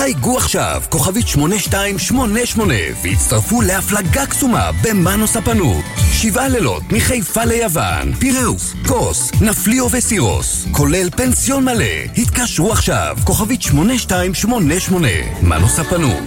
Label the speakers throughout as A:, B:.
A: חייגו עכשיו, כוכבית 8288, והצטרפו להפלגה קסומה במנו ספנות. 7 לילות מחיפה ליוון, פיראוס, קוס, נפליאו וסירוס, כולל פנסיון מלא. התקשרו עכשיו, כוכבית 8288, מנו ספנות.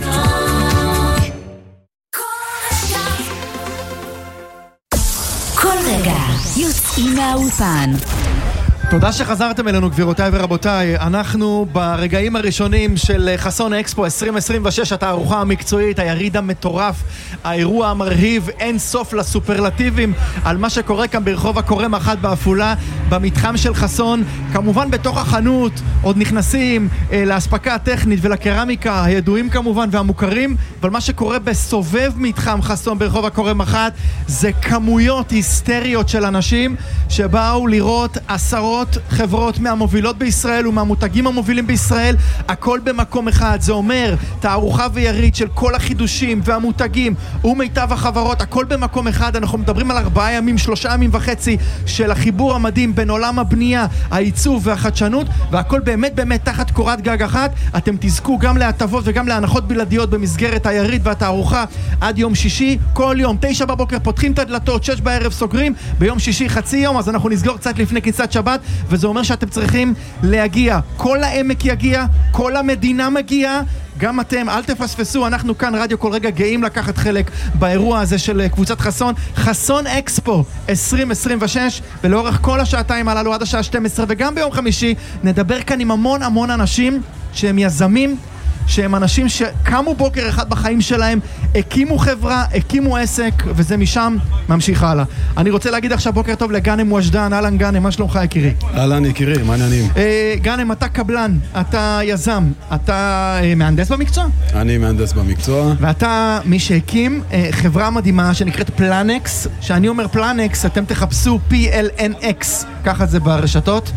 B: כל רגע יוצאים מהאולפן.
C: תודה שחזרתם אלינו, גבירותיי ורבותיי. אנחנו ברגעים הראשונים של חסון אקספו 2026, התערוכה המקצועית, היריד המטורף, האירוע המרהיב, אין סוף לסופרלטיבים על מה שקורה כאן ברחוב הקורם 1 באפולה, במתחם של חסון. כמובן בתוך החנות עוד נכנסים להספקה הטכנית ולקרמיקה, הידועים כמובן והמוכרים, אבל מה שקורה בסובב מתחם חסון ברחוב הקורם 1 זה כמויות היסטריות של אנשים שבאו לראות עשרות חברות מהמובילות בישראל ומהמותגים המובילים בישראל, הכל במקום אחד. זה אומר תערוכה ויריד של כל החידושים והמותגים ומיטב החברות, הכל במקום אחד. אנחנו מדברים על 4 ימים, 3 ימים וחצי של החיבור המדהים בין עולם הבנייה, העיצוב והחדשנות, והכל באמת באמת תחת קורת גג אחת. אתם תזכו גם להטבות וגם להנחות בלעדיות במסגרת היריד והתערוכה עד יום שישי. כל יום 9 בבוקר פותחים את הדלתות, 6 בערב סוגרים, ביום שישי חצי יום, אז אנחנו נסגור קצת לפני כניסת שבת, וזה אומר שאתם צריכים להגיע. כל העמק יגיע, כל המדינה מגיעה, גם אתם, אל תפספסו. אנחנו כאן רדיו כל רגע גאים לקחת חלק באירוע הזה של קבוצת חסון, חסון אקספו 2026, ולאורך כל השעתיים הללו עד השעה 12, וגם ביום חמישי נדבר כאן עם המון אנשים שהם יזמים, שהם אנשים שקמו בוקר אחד בחיים שלהם, הקימו חברה, הקימו עסק, וזה משם ממשיך הלאה. אני רוצה להגיד עכשיו בוקר טוב לגאנם וג'דן. אהלן גאנם, מה שלומך יקירי?
D: אהלן יקירי, מה העניינים?
C: גאנם, אתה קבלן, אתה יזם, אתה מהנדס במקצוע? אני
D: מהנדס במקצוע.
C: ואתה מי שהקים חברה מדהימה שנקראת פלנקס, שאני אומר פלנקס, אתם תחפשו PLNX, ככה זה ברשתות.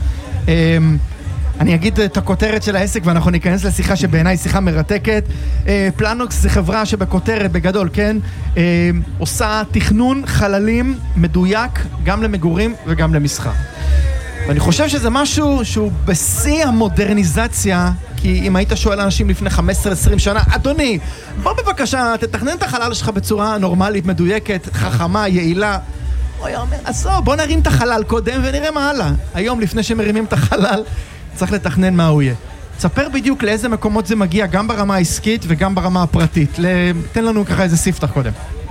C: אני אגיד את הכותרת של העסק ואנחנו ניכנס לשיחה שבעיניי שיחה מרתקת. פלנוקס זה חברה שבכותרת בגדול, כן, עושה תכנון חללים מדויק גם למגורים וגם למסחר. ואני חושב שזה משהו שהוא בשיא המודרניזציה, כי אם היית שואל אנשים לפני 15-20 שנה, אדוני, בוא בבקשה תתכנן את החלל שלך בצורה נורמלית, מדויקת, חכמה, יעילה, הוא היה אומר, אז בוא נרים את החלל קודם ונראה מה הלאה. היום לפני שמרימים את החלל צריך לתכנן מה הוא יהיה. תספר בדיוק לאיזה מקומות זה מגיע, גם ברמה העסקית וגם ברמה הפרטית. תן לנו ככה איזה ספתח קודם.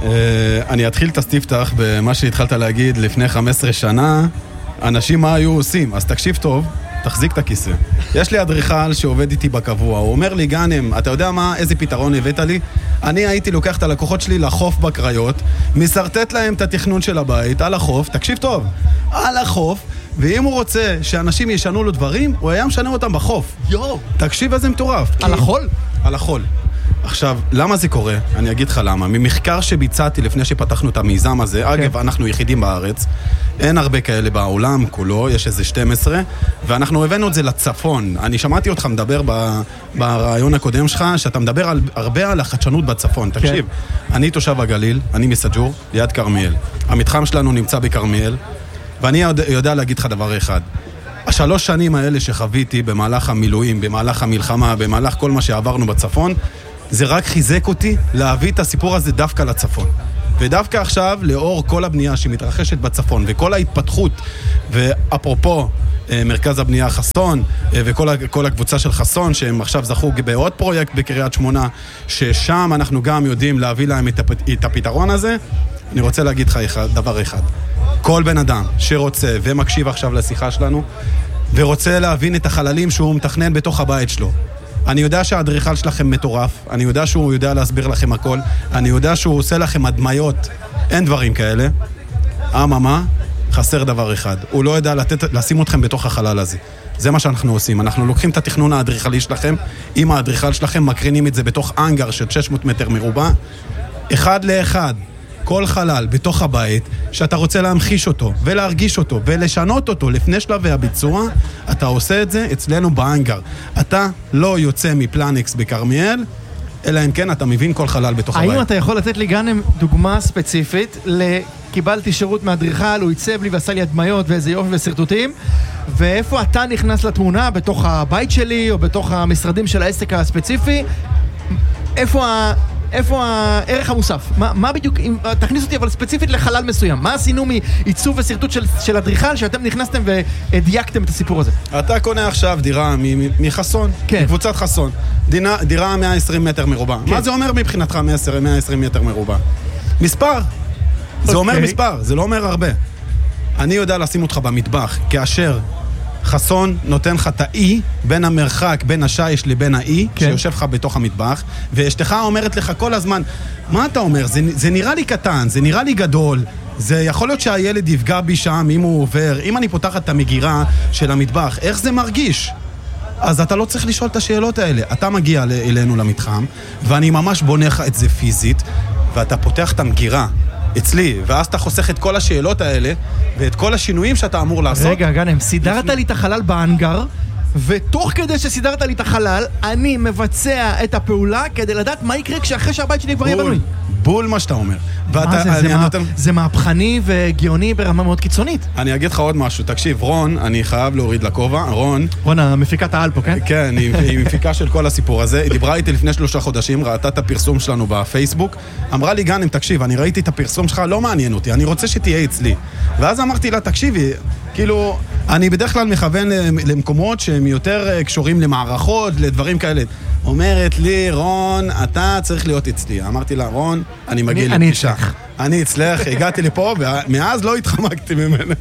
D: אני אתחיל את הספתח במה שהתחלת להגיד לפני 15 שנה, אנשים מה היו עושים, אז תקשיב טוב, תחזיק את הכיסא. יש לי אדריכל שעובד איתי בקבוע, הוא אומר לי, גאנם, אתה יודע מה, איזה פתרון הבאת לי? אני הייתי לוקח את הלקוחות שלי לחוף בקריות, מסרטט להם את התכנון של הבית על החוף, תקשיב טוב, על החוף, ואם הוא רוצה שאנשים ישנו לו דברים, הוא היה משנה אותם בחוף. תקשיב איזה מטורף.
C: על החול?
D: על החול. עכשיו, למה זה קורה? אני אגיד לך למה. ממחקר שביצעתי לפני שפתחנו את המיזם הזה, אגב, אנחנו יחידים בארץ, אין הרבה כאלה בעולם כולו, יש איזה 12, ואנחנו הבאנו את זה לצפון. אני שמעתי אותך מדבר ברעיון הקודם שלך, שאתה מדבר הרבה על החדשנות בצפון. תקשיב, אני תושב הגליל, אני מסג'ור, ליד קרמיאל. המתחם שלנו נמצא בקרמיאל, ואני יודע להגיד לך דבר אחד. 3 שנים האלה שחוויתי במהלך המילואים, במהלך המלחמה, במהלך כל מה שעברנו בצפון, זה רק חיזק אותי להביא את הסיפור הזה דווקא לצפון. ודווקא עכשיו, לאור כל הבנייה שמתרחשת בצפון, וכל ההתפתחות, ואפרופו מרכז הבנייה חסון, וכל הקבוצה של חסון, שהם עכשיו זכו בעוד פרויקט בקריית שמונה, ששם אנחנו גם יודעים להביא להם את הפתרון הזה, אני רוצה להגיד לך דבר אחד. כל בן אדם שרוצה ומקשיב עכשיו לשיחה שלנו, ורוצה להבין את החללים שהוא מתכנן בתוך הבית שלו, אני יודע שהאדריכל שלכם מטורף, אני יודע שהוא יודע להסביר לכם הכל, אני יודע שהוא עושה לכם הדמיות, אין דברים כאלה. מה? חסר דבר אחד. הוא לא יודע לשים אתכם בתוך החלל הזה. זה מה שאנחנו עושים. אנחנו לוקחים את התכנון האדריכלי שלכם, עם האדריכל שלכם, מקרינים את זה בתוך אנגר של 600 מטר מרובע, 1 ל-1. כל חלל בתוך הבית, שאתה רוצה להמחיש אותו ולהרגיש אותו ולשנות אותו לפני שלבי הביצוע, אתה עושה את זה אצלנו באנגר. אתה לא יוצא מפלנקס בקרמיאל, אלא אם כן אתה מבין כל חלל בתוך הבית.
C: האם אתה יכול לתת לי גאנם דוגמה ספציפית קיבלתי שירות מאדריכל, הוא ייצב לי ועשה לי הדמיות ואיזה יופי וסרטוטים, ואיפה אתה נכנס לתמונה, בתוך הבית שלי או בתוך המשרדים של העסק הספציפי, איפה הערך המוסף? מה בדיוק, תכניס אותי אבל ספציפית לחלל מסוים, מה עשינו מעיצוב וסרטוט של אדריכל שאתם נכנסתם ודייקתם את הסיפור הזה?
D: אתה קונה עכשיו דירה מחסון, מקבוצת חסון, דירה 120 מטר מרובע. מה זה אומר מבחינתך 120 מטר מרובע? מספר. זה אומר מספר, זה לא אומר הרבה. אני יודע לשים אותך במטבח, כאשר חסון נותן לך את האי בין המרחק, בין השיש לבין האי, שיושב לך בתוך המטבח, ואשתך אומרת לך כל הזמן, מה אתה אומר? זה נראה לי קטן, זה נראה לי גדול, זה יכול להיות שהילד יפגע בי שם אם הוא עובר, אם אני פותחת את המגירה של המטבח, איך זה מרגיש? אז אתה לא צריך לשאול את השאלות האלה. אתה מגיע אלינו למתחם, ואני ממש בונה לך את זה פיזית, ואתה פותח את המגירה אצלי, ואז אתה חוסך את כל השאלות האלה, ואת כל השינויים שאתה אמור לעשות.
C: רגע, גנם, סידרת לי את החלל באנגר, ותוך כדי שסידרת לי את החלל, אני מבצע את הפעולה כדי לדעת מה יקרה כשאחרי שהבית שלי כבר יהיה בנוי.
D: בול מה שאתה אומר.
C: זה מהפכני וגאוני ברמה מאוד קיצונית.
D: אני אגיד לך עוד משהו, תקשיב, רון, אני חייב להוריד לכובע, רון,
C: המפיקת העל פה, כן?
D: כן, היא מפיקה של כל הסיפור הזה, היא דיברה איתי לפני 3 חודשים, ראתה את הפרסום שלנו בפייסבוק, אמרה לי, גאנם, תקשיב, אני ראיתי את הפרסום שלך, לא מעניין אותי, אני רוצה שתהיה אצלי. ואז אמרתי לה, תקשיבי, כאילו, אני בדרך כלל מכוון למקומות שהם יותר קשורים למערכות, לדברים כאלה. אומרת לי, רון, אתה צריך להיות אצלי. אמרתי לה, רון, אני מגיע לפגישה. אני אצלך, הגעתי לפה, ומאז לא התחמקתי ממנה.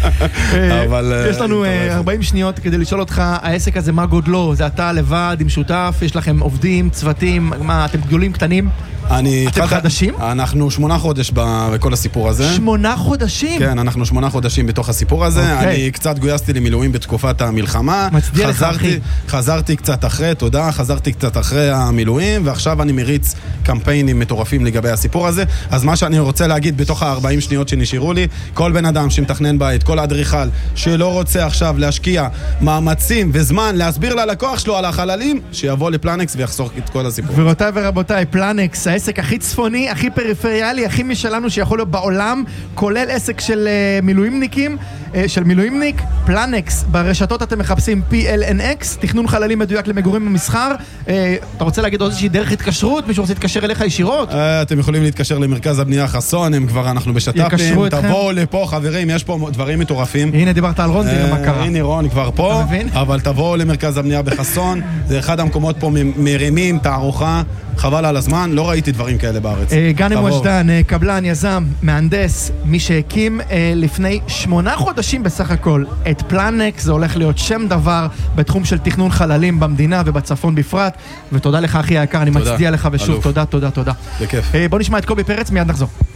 C: יש לנו 40 שניות כדי לשאול אותך, העסק הזה מה גודלו? זה אתה לבד, עם שותף, יש לכם עובדים, צוותים, מה, אתם גדולים, קטנים? אתם חדשים?
D: אנחנו 8 חודש בכל הסיפור הזה.
C: 8 חודשים?
D: כן, אנחנו 8 חודשים בתוך הסיפור הזה. אני קצת גויסתי למילואים בתקופת המלחמה.
C: מצדיע לך, אחי.
D: חזרתי קצת אחרי, תודה, חזרתי קצת אחרי המילואים, ועכשיו אני מריץ קמפיינים מטורפים לגבי הסיפור הזה. אז מה שאני רוצה להגיד בתוך ה-40 שניות שנשארו לי, כל בן אדם שמתכנן בית, כל אדריכל שלא רוצה עכשיו להשקיע מאמצים וזמן להסביר ללקוח שלו על החללים, שיבוא לפלנקס ויחסוך את כל הסיפור.
C: גבירותיי ורבותיי, פלנקס, העסק הכי צפוני, הכי פריפריאלי, הכי משלנו שיכול להיות בעולם, כולל עסק של מילואימניקים, של מילואימניק, פלנקס, ברשתות אתם מחפשים PLNX, תכנון חללים מדויק למגורים במסחר. אתה רוצה להגיד עוד איזושהי דרך התקשרות? מישהו רוצה להתקשר אליך ישירות?
D: אתם יכולים להתקשר למרכז הבנייה חסון, הם כבר אנחנו בשטאפים, תבואו לפה חברים, יש פה דברים מטורפים.
C: הנה דיברת על רון, תראה מה קרה.
D: הנה רון כבר פה, אבל תבואו למרכז הבנייה בחסון, זה אחד המקומות פה מרימים, תערוכה, חבל על הזמן, לא ראיתי דברים כאלה בארץ.
C: גאנם וג'דן, קבלן, יזם, מהנדס, מי שהקים לפני 8 חודשים בסך הכל את פלנקס, זה הולך להיות שם דבר בתחום של תכנון חללים במדינה ובצפון בפרט, ותודה לך אחי היקר, אני מצדיע לך ושוב תודה.
D: בכיף.
C: בוא נשמע את קובי פרץ, מיד נחזור.